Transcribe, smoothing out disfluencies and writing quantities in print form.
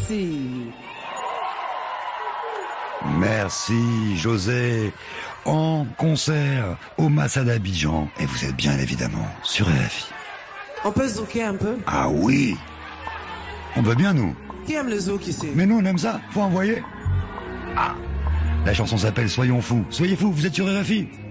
Merci. Merci, José. En concert au Massa d'Abidjan. Et vous êtes bien évidemment sur RFI. On peut zouker un peu? Ah oui. On veut bien, nous. Qui aime le zouk ici? Mais nous, on aime ça. Faut envoyer. Ah. La chanson s'appelle Soyons fous. Soyez fous, vous êtes sur RFI.